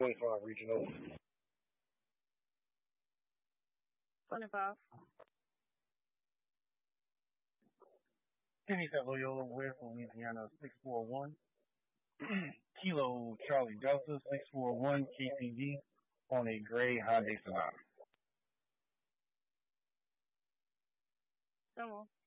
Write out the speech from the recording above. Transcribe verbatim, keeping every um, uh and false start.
twenty-five regional. twenty-five. Kenny at Loyola West, Louisiana, six four one. Kilo Charlie Delta, six four one K C D on a gray Hyundai Sonata. Come on.